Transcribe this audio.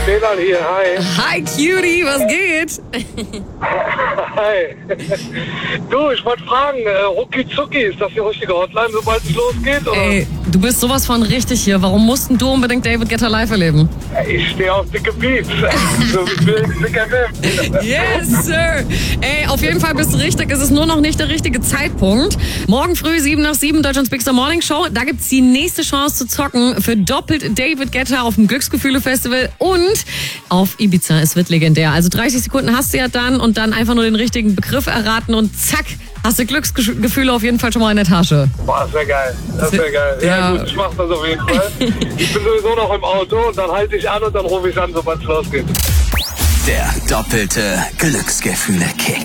Delan hier, hi. Hi Cutie, was geht? Hi. Du, ich wollte fragen, Rucki Zucki, ist das die richtige Hotline, sobald es losgeht? Oder? Ey, du bist sowas von richtig hier. Warum mussten du unbedingt David Guetta live erleben? Ich stehe auf dicke Beats. So wie Dick FM. Yes, Sir. Ey, auf jeden Fall bist du richtig. Es ist nur noch nicht der richtige Zeitpunkt. Morgen früh 7 nach 7, Deutschlands Big Star Morning Show. Da gibt's die nächste Chance zu zocken für doppelt David Guetta auf dem Glücksgefühle-Festival und auf Ibiza. Es wird legendär. Also 30 Sekunden hast du ja dann und dann einfach nur den richtigen Begriff erraten und zack, hast du Glücksgefühle auf jeden Fall schon mal in der Tasche. Boah, das wäre geil. Das wäre geil. Ja, gut, ich mach das auf jeden Fall. Ich bin sowieso noch im Auto und dann halte ich an und dann rufe ich an, sobald es losgeht. Der doppelte Glücksgefühle